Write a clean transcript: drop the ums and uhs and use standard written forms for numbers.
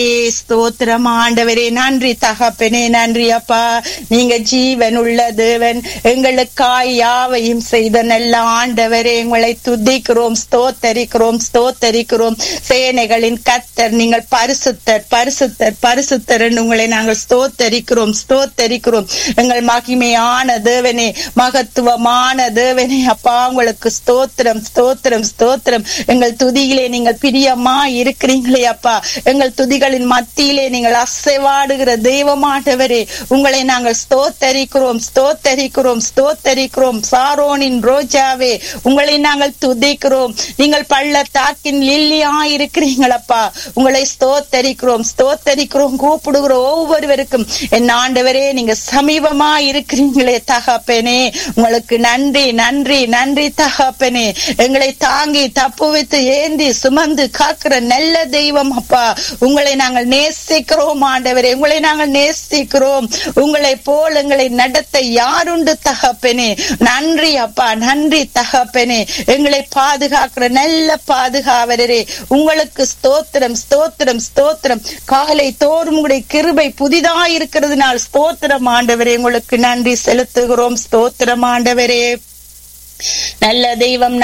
ஸ்தோத்திரம் ஆண்டவரே. நன்றி தகப்பனே, நன்றி அப்பா. நீங்க ஜீவன் உள்ள தேவன், எங்களுக்காய் யாவையும் செய்த நல்ல ஆண்டவரே. உங்களை துதிக்கிறோம், ஸ்தோத்தரிக்கிறோம், ஸ்தோத்தரிக்கிறோம். சேனைகளின் கர்த்தர், நீங்கள் பரிசுத்தர், பரிசுத்தர், பரிசுத்தர் என்று உங்களை நாங்கள் ஸ்தோத்தரிக்கிறோம், ஸ்தோத்தரிக்கிறோம். எங்கள் மகிமையான தேவனே, மகத்துவமான தேவனே அப்பா, உங்களுக்கு ஸ்தோத்திரம், ஸ்தோத்திரம், ஸ்தோத்திரம். எங்கள் துதியிலே நீங்கள் பிரியமா இருக்கிறீங்களே அப்பா. எங்கள் துதிகளின் மத்தியிலே நீங்கள் அசைவாடுகிற தெய்வமாட்டவரே, உங்களை நாங்கள் ஸ்தோத்தரிக்கிறோம், ஸ்தோத்தரிக்கிறோம், ஸ்தோத்தரிக்கிறோம். சாரோனின் ரோஜாவே, உங்களை நாங்கள் துதிக்கிறோம். நீங்கள் பள்ளத்தாக்கின் லில்லியா இருக்கிறீங்களப்பா, உங்களை ஸ்தோத்தரிக்கிறோம், ஸ்தோத்தரிக்கிறோம். கூப்பிடுகிற ஒவ்வொருவருக்கும் என் ஆண்டவரே, நீங்க சமீபமா இருக்கிறீங்களே தகப்பனே, உங்களுக்கு நன்றி, நன்றி, நன்றி தகப்பனே. எங்களை தாங்கி தப்புவித்து ஏந்தி சுமந்து காக்கிற நல்ல தெய்வம் அப்பா, உங்களை நாங்கள் நேசிக்கிறோம் ஆண்டவரே, உங்களை நாங்கள் நேசிக்கிறோம். உங்களை போல் எங்களை நடத்த யாருண்டு தகப்பனே. நன்றி அப்பா, நன்றி தகப்பனே. எங்களை பாதுகாக்கிற நல்ல பாதுகாவலரே, உங்களுக்கு ஸ்தோத்திரம், ஸ்தோத்திரம், ஸ்தோத்திரம். காலை தோறும் உங்களுடைய கிருபை புதிதாயிருக்கிறதுனால் ஸ்தோத்திரம் ஆண்டவரே, உங்களுக்கு நன்றி செலுத்துகிறோம். ஸ்தோத்திரம் ஆண்டவரே, நல்ல தெய்வம்.